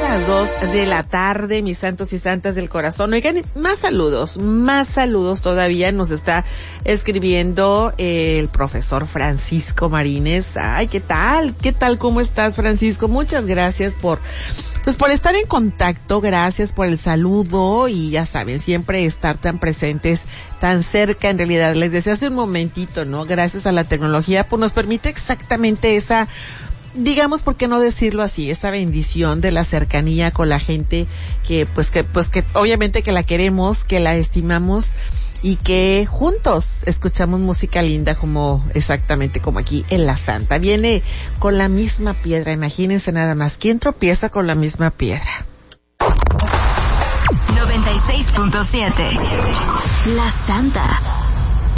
las 2 de la tarde, mis santos y santas del corazón. Oigan, más saludos todavía nos está escribiendo el profesor Francisco Marínez. Ay, ¿qué tal? ¿Cómo estás, Francisco? Muchas gracias por estar en contacto, gracias por el saludo y ya saben, siempre estar tan presentes, tan cerca. En realidad, les decía hace un momentito, ¿no? Gracias a la tecnología, pues nos permite exactamente esa, digamos, ¿por qué no decirlo así? Esa bendición de la cercanía con la gente que obviamente que la queremos, que la estimamos y que juntos escuchamos música linda exactamente como aquí en La Santa. Viene con la misma piedra, imagínense nada más. ¿Quién tropieza con la misma piedra? 96.7 La Santa.